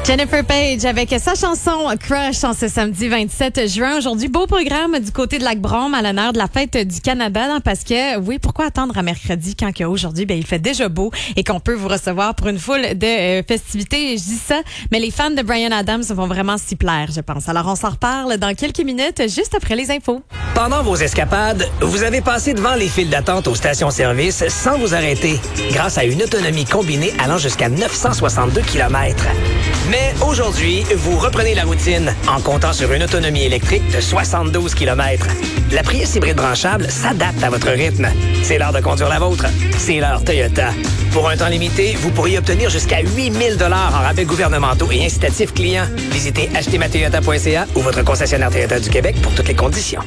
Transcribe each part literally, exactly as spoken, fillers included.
Jennifer Page avec sa chanson Crush en ce samedi vingt-sept juin. Aujourd'hui, beau programme du côté de Lac-Brome à l'honneur de la fête du Canada, hein, parce que, oui, pourquoi attendre à mercredi quand qu'aujourd'hui, ben, il fait déjà beau et qu'on peut vous recevoir pour une foule de euh, festivités. Je dis ça, mais les fans de Bryan Adams vont vraiment s'y plaire, je pense. Alors, on s'en reparle dans quelques minutes, juste après les infos. Pendant vos escapades, vous avez passé devant les files d'attente aux stations-service sans vous arrêter, grâce à une autonomie combinée allant jusqu'à neuf cent soixante-deux kilomètres. Mais aujourd'hui, vous reprenez la routine en comptant sur une autonomie électrique de soixante-douze kilomètres. La Prius hybride branchable s'adapte à votre rythme. C'est l'heure de conduire la vôtre. C'est l'heure Toyota. Pour un temps limité, vous pourriez obtenir jusqu'à huit mille dollars en rabais gouvernementaux et incitatifs clients. Visitez acheter ma toyota point c a ou votre concessionnaire Toyota du Québec pour toutes les conditions.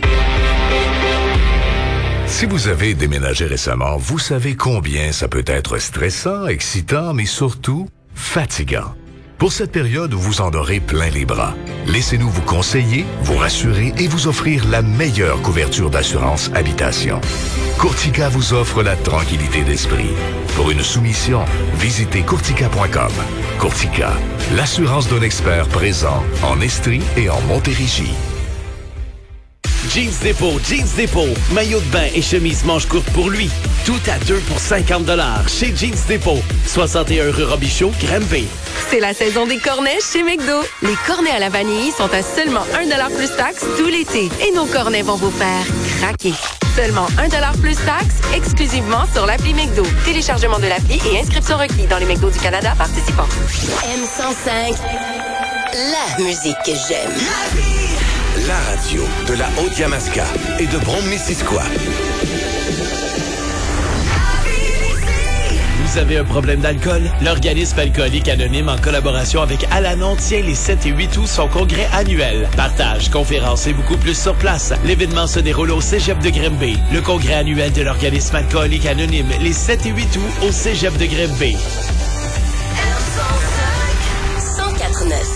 Si vous avez déménagé récemment, vous savez combien ça peut être stressant, excitant, mais surtout fatigant. Pour cette période, vous en aurez plein les bras. Laissez-nous vous conseiller, vous rassurer et vous offrir la meilleure couverture d'assurance habitation. Courtica vous offre la tranquillité d'esprit. Pour une soumission, visitez courtica point com. Courtica, l'assurance d'un expert présent en Estrie et en Montérégie. Jeans Dépôt, Jeans Dépôt, maillot de bain et chemise manche courte pour lui. Tout à deux pour cinquante dollars chez Jeans Dépôt. soixante et un rue Robichaud, Granby. C'est la saison des cornets chez McDo. Les cornets à la vanille sont à seulement un dollar plus taxe tout l'été. Et nos cornets vont vous faire craquer. Seulement un dollar plus taxe, exclusivement sur l'appli McDo. Téléchargement de l'appli et inscription requis dans les McDo du Canada participants. M cent cinq, la musique que j'aime. La radio de la Haute-Yamaska et de Brome-Missisquoi. Vous avez un problème d'alcool? L'Organisme alcoolique anonyme, en collaboration avec Alanon, tient les sept et huit août son congrès annuel. Partage, conférences et beaucoup plus sur place. L'événement se déroule au Cégep de Granby. Le congrès annuel de l'Organisme alcoolique anonyme, les sept et huit août au Cégep de Granby. cent quatre-neuf.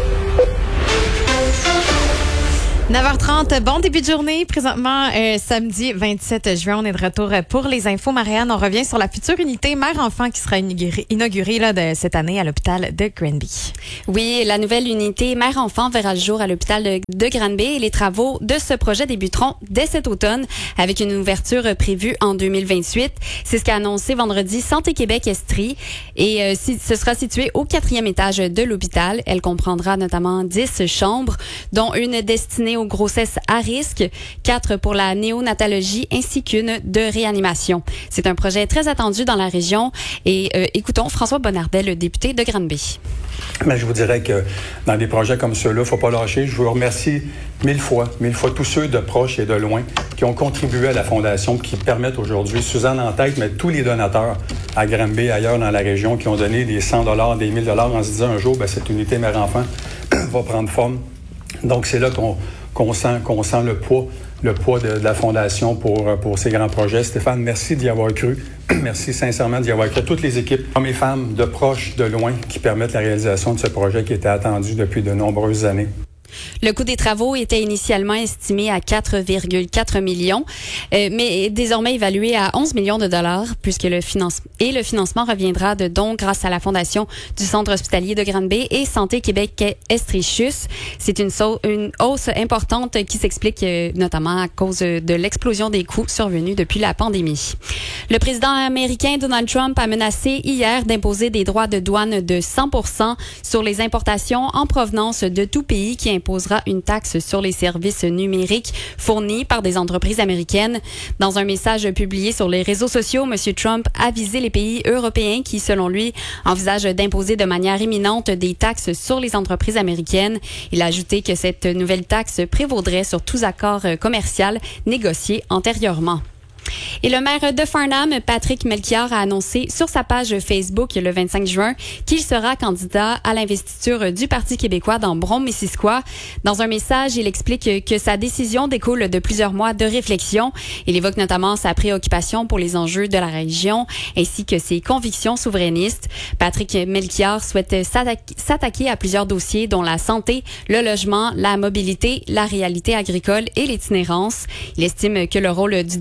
neuf heures trente, bon début de journée. Présentement, euh, samedi vingt-sept juin, on est de retour pour les infos. Marianne, on revient sur la future unité mère-enfant qui sera inaugurée, inaugurée là, de, cette année à l'hôpital de Granby. Oui, la nouvelle unité mère-enfant verra le jour à l'hôpital de, de Granby et les travaux de ce projet débuteront dès cet automne avec une ouverture prévue en deux mille vingt-huit. C'est ce qu'a annoncé vendredi Santé Québec Estrie et euh, si, ce sera situé au quatrième étage de l'hôpital. Elle comprendra notamment dix chambres, dont une destinée aux grossesses à risque, quatre pour la néonatologie ainsi qu'une de réanimation. C'est un projet très attendu dans la région et euh, écoutons François Bonnardel, le député de Granby. Mais je vous dirais que dans des projets comme ceux-là, il ne faut pas lâcher. Je vous remercie mille fois, mille fois tous ceux de proches et de loin qui ont contribué à la Fondation, qui permettent aujourd'hui, Suzanne en tête, mais tous les donateurs à Granby et ailleurs dans la région qui ont donné des cent dollars, des mille dollars en se disant un jour, ben, cette unité mère-enfant va prendre forme. Donc, c'est là qu'on qu'on sent, qu'on sent le poids, le poids de, de la Fondation pour, pour ces grands projets. Stéphane, merci d'y avoir cru. Merci sincèrement d'y avoir cru. Toutes les équipes, hommes et femmes, de proches, de loin, qui permettent la réalisation de ce projet qui était attendu depuis de nombreuses années. Le coût des travaux était initialement estimé à quatre virgule quatre millions, euh, mais est désormais évalué à onze millions de dollars, puisque le financement et le financement reviendra de dons grâce à la Fondation du Centre hospitalier de Granby et Santé Québec Estrichus. C'est une, so- une hausse importante qui s'explique euh, notamment à cause de l'explosion des coûts survenus depuis la pandémie. Le président américain Donald Trump a menacé hier d'imposer des droits de douane de cent pour cent sur les importations en provenance de tout pays qui imposera une taxe sur les services numériques fournis par des entreprises américaines. Dans un message publié sur les réseaux sociaux, M. Trump a visé les pays européens qui, selon lui, envisagent d'imposer de manière imminente des taxes sur les entreprises américaines. Il a ajouté que cette nouvelle taxe prévaudrait sur tous accords commerciaux négociés antérieurement. Et le maire de Farnham, Patrick Melchior, a annoncé sur sa page Facebook le vingt-cinq juin qu'il sera candidat à l'investiture du Parti québécois dans Brome-Missisquoi. Dans un message, il explique que sa décision découle de plusieurs mois de réflexion. Il évoque notamment sa préoccupation pour les enjeux de la région ainsi que ses convictions souverainistes. Patrick Melchior souhaite s'attaquer à plusieurs dossiers dont la santé, le logement, la mobilité, la réalité agricole et l'itinérance. Il estime que le rôle du député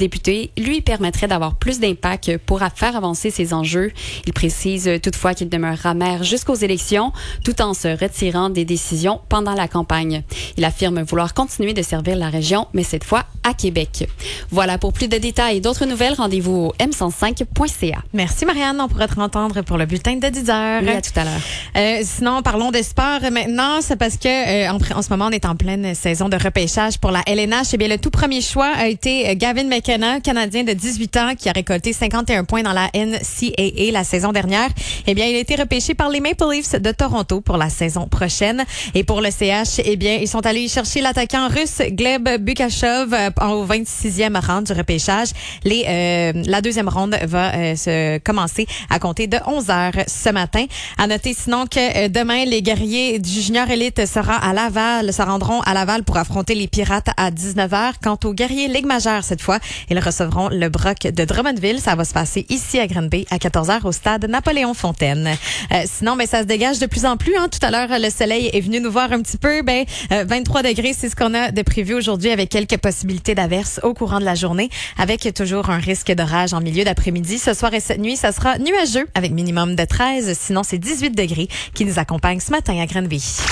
mais lui permettrait d'avoir plus d'impact pour faire avancer ses enjeux. Il précise toutefois qu'il demeurera maire jusqu'aux élections, tout en se retirant des décisions pendant la campagne. Il affirme vouloir continuer de servir la région, mais cette fois à Québec. Voilà, pour plus de détails et d'autres nouvelles, rendez-vous au m cent cinq point c a. Merci Marianne, on pourrait te entendre pour le bulletin de dix heures. Oui, à tout à l'heure. Euh, sinon, parlons de sport maintenant. C'est parce que euh, en, en ce moment, on est en pleine saison de repêchage pour la L N H. Eh bien, le tout premier choix a été Gavin McKenna, Canadien de dix-huit ans, qui a récolté cinquante et un points dans la N C A A la saison dernière. Eh bien, il a été repêché par les Maple Leafs de Toronto pour la saison prochaine. Et pour le C H, eh bien, ils sont allés chercher l'attaquant russe Gleb Bukashov euh, au vingt-sixième rang du repêchage. Les, euh, la deuxième ronde va euh, se commencer à compter de onze heures ce matin. À noter sinon que euh, demain, les guerriers du Junior Elite sera à Laval, se rendront à Laval pour affronter les Pirates à dix-neuf heures. Quant aux guerriers Ligue majeure cette fois, ils recevront le Brock de Drummondville. Ça va se passer ici à Granby à quatorze heures au stade Napoléon Fontaine. Euh, sinon, ben, ça se dégage de plus en plus. Hein. Tout à l'heure, le soleil est venu nous voir un petit peu. Ben, euh, vingt-trois degrés, c'est ce qu'on a de prévu aujourd'hui avec quelques possibilités d'averses au courant de la journée, avec toujours un risque d'orage en milieu d'après-midi. Ce soir et cette nuit, ça sera nuageux avec minimum de treize. Sinon, c'est dix-huit degrés qui nous accompagnent ce matin à Granby.